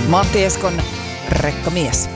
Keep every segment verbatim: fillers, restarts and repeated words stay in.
Matti Eskon Rekkamies.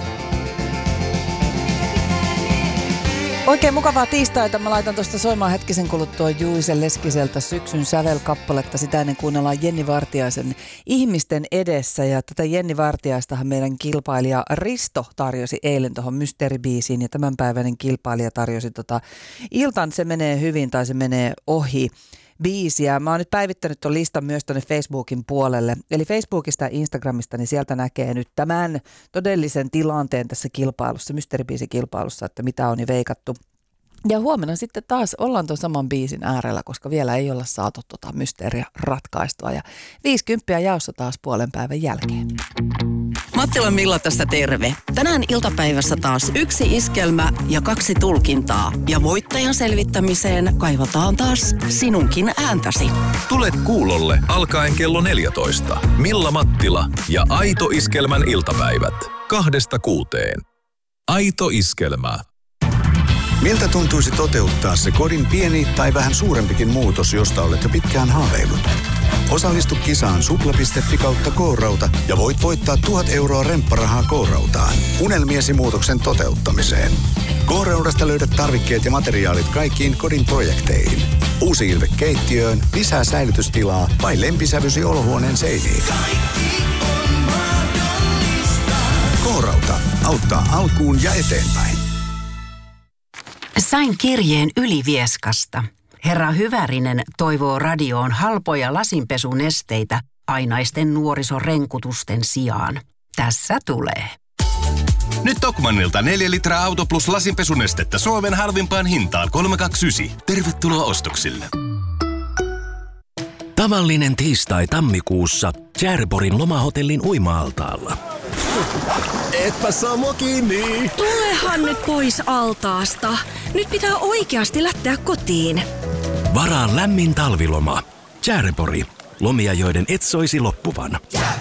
Oikein mukavaa tiistaita. Mä laitan tuosta soimaan hetkisen kuluttua Juise Leskiseltä Syksyn sävelkappaletta. Sitä ennen kuunnellaan Jenni Vartiaisen Ihmisten edessä. Ja tätä Jenni Vartiaistahan meidän kilpailija Risto tarjosi eilen tuohon mysteeribiisiin. Ja tämänpäiväinen kilpailija tarjosi tota iltan Se menee hyvin tai se menee ohi biisiä. Mä oon nyt päivittänyt ton listan myös tuonne Facebookin puolelle. Eli Facebookista ja Instagramista, niin sieltä näkee nyt tämän todellisen tilanteen tässä kilpailussa, mysteeribiisikilpailussa, että mitä on jo veikattu. Ja huomenna sitten taas ollaan tuon saman biisin äärellä, koska vielä ei olla saatu tota mysteeriä ratkaistua. Ja viisikymppiä jaossa taas puolen päivän jälkeen. Mattilan Milla tässä terve. Tänään iltapäivässä taas yksi iskelmä ja kaksi tulkintaa. Ja voittajan selvittämiseen kaivataan taas sinunkin ääntäsi. Tule kuulolle alkaen kello neljätoista. Milla Mattila ja Aito Iskelmän iltapäivät. Kahdesta kuuteen. Aito Iskelmä. Miltä tuntuisi toteuttaa se kodin pieni tai vähän suurempikin muutos, josta olet jo pitkään haaveillut? Osallistu kisaan supla piste fi kautta K-rauta ja voit voittaa tuhat euroa rempparahaa K-rautaan unelmiesi muutoksen toteuttamiseen. K-raudasta löydät tarvikkeet ja materiaalit kaikkiin kodin projekteihin. Uusi ilme keittiöön, lisää säilytystilaa vai lempisävysi olohuoneen seiniin. K-rauta auttaa alkuun ja eteenpäin. Sain kirjeen Ylivieskasta. Herra Hyvärinen toivoo radioon halpoja lasinpesunesteitä ainaisten nuorisorenkutusten sijaan. Tässä tulee. Nyt Tokmannilta neljä litraa Auto Plus lasinpesunestettä Suomen halvimpaan hintaan kolme kaksi yhdeksän. Tervetuloa ostoksille. Tavallinen tiistai tammikuussa Tjärborin lomahotellin uima-altaalla. Etpä saa mua kiinni. Tulehan nyt pois altaasta. Nyt pitää oikeasti lähteä kotiin. Varaa lämmin talviloma. Tjärpori. Lomia, joiden et soisi loppuvan.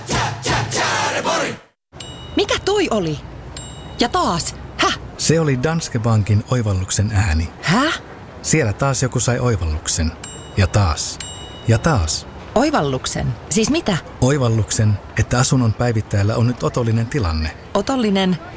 Mikä toi oli? Ja taas. Häh? Se oli Danske Bankin oivalluksen ääni. Häh? Siellä taas joku sai oivalluksen. Ja taas. Ja taas. Oivalluksen? Siis mitä? Oivalluksen, että asunnon päivittäjällä on nyt otollinen tilanne. Otollinen?